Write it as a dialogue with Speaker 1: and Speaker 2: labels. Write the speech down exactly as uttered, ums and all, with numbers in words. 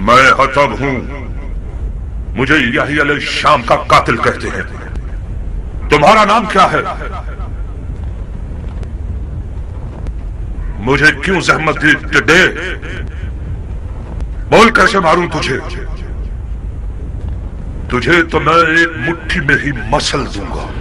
Speaker 1: मैं हतब हूं, मुझे यही अल शाम का कातिल कहते हैं। तुम्हारा नाम क्या है? मुझे क्यों जहमत दी टिड्डे? बोल कैसे मारूं तुझे? तुझे तो मैं एक मुट्ठी में ही मसल दूंगा।